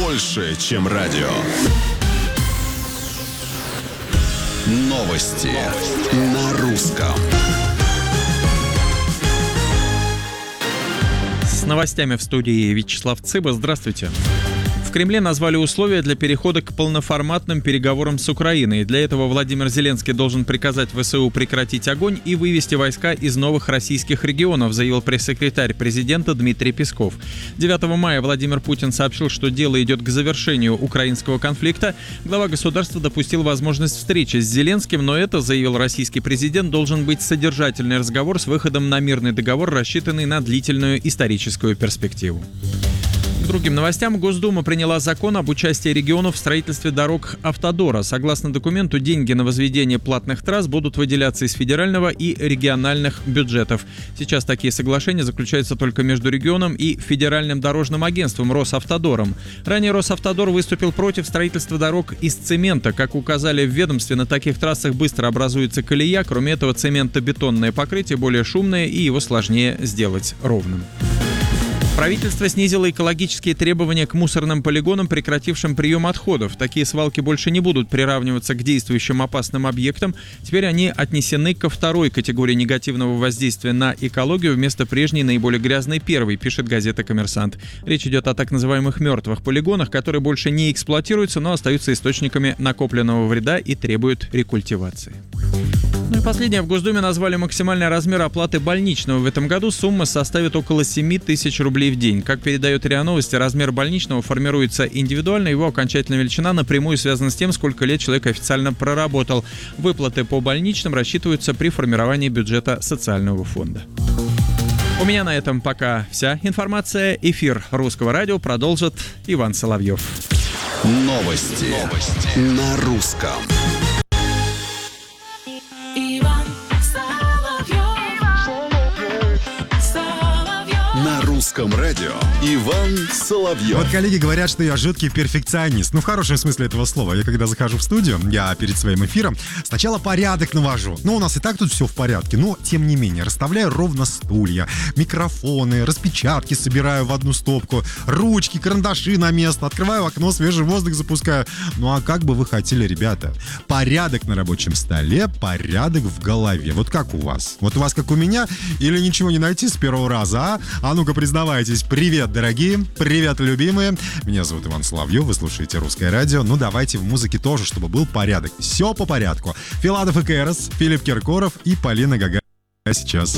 больше, чем радио. Новости на русском. С новостями в студии Вячеслав Цыба. Здравствуйте. В Кремле назвали условия для перехода к полноформатным переговорам с Украиной. Для этого Владимир Зеленский должен приказать ВСУ прекратить огонь и вывести войска из новых российских регионов, заявил пресс-секретарь президента Дмитрий Песков. 9 мая Владимир Путин сообщил, что дело идет к завершению украинского конфликта. Глава государства допустил возможность встречи с Зеленским, но это, заявил российский президент, должен быть содержательный разговор с выходом на мирный договор, рассчитанный на длительную историческую перспективу. К другим новостям. Госдума приняла закон об участии регионов в строительстве дорог Автодора. Согласно документу, деньги на возведение платных трасс будут выделяться из федерального и региональных бюджетов. Сейчас такие соглашения заключаются только между регионом и федеральным дорожным агентством Росавтодором. Ранее Росавтодор выступил против строительства дорог из цемента. Как указали в ведомстве, на таких трассах быстро образуется колея. Кроме этого, цементобетонное покрытие более шумное и его сложнее сделать ровным. Правительство снизило экологические требования к мусорным полигонам, прекратившим прием отходов. Такие свалки больше не будут приравниваться к действующим опасным объектам. Теперь они отнесены ко второй категории негативного воздействия на экологию вместо прежней, наиболее грязной первой, пишет газета «Коммерсант». Речь идет о так называемых мертвых полигонах, которые больше не эксплуатируются, но остаются источниками накопленного вреда и требуют рекультивации. Ну и последнее. В Госдуме назвали максимальный размер оплаты больничного. В этом году сумма составит около 7 тысяч рублей в день. Как передает РИА Новости, размер больничного формируется индивидуально. Его окончательная величина напрямую связана с тем, сколько лет человек официально проработал. Выплаты по больничным рассчитываются при формировании бюджета социального фонда. У меня на этом пока вся информация. Эфир Русского радио продолжит Иван Соловьев. Новости на русском. На русском радио Иван Соловьев. Вот коллеги говорят, что я жуткий перфекционист. Ну, в хорошем смысле этого слова. Я когда захожу в студию, я перед своим эфиром сначала порядок навожу. Ну, у нас и так тут все в порядке. Но, тем не менее, расставляю ровно стулья, микрофоны, распечатки собираю в одну стопку, ручки, карандаши на место, открываю окно, свежий воздух запускаю. Ну, а как бы вы хотели, ребята? Порядок на рабочем столе, порядок в голове. Вот как у вас? Вот у вас как у меня? Или ничего не найти с первого раза, а ну-ка, признавайтесь. Привет, дорогие, привет, любимые. Меня зовут Иван Соловьев, вы слушаете Русское радио. Ну, давайте в музыке тоже, чтобы был порядок. Все по порядку. Филадов и Кэрос, Филипп Киркоров и Полина Гагарина сейчас.